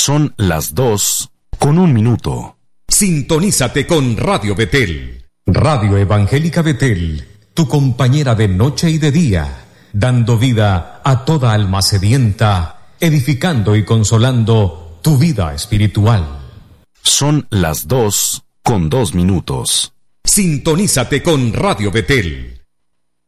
Son las 2:01. Sintonízate con Radio Betel. Radio Evangélica Betel, tu compañera de noche y de día, dando vida a toda alma sedienta, edificando y consolando tu vida espiritual. Son las 2:02. Sintonízate con Radio Betel.